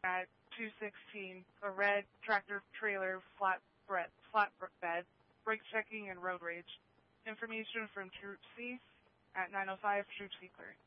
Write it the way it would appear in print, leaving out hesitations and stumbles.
at 216, a red tractor-trailer flatbed, brake checking and road rage. Information from Troop C at 905, Troop C clearing.